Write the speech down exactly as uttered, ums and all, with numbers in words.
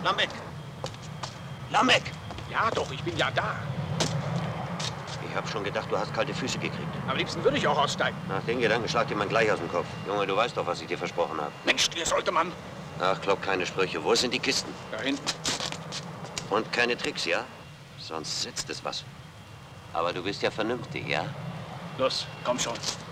Lambeck! Lambeck! Ja doch, ich bin ja da. Ich hab schon gedacht, du hast kalte Füße gekriegt. Am liebsten würde ich auch aussteigen. Nach den Gedanken schlag dir man gleich aus dem Kopf. Junge, du weißt doch, was ich dir versprochen habe. Mensch, dir sollte man... Ach, glaub keine Sprüche. Wo sind die Kisten? Da hinten. Und keine Tricks, ja? Sonst sitzt es was. Aber du bist ja vernünftig, ja? Los, komm schon.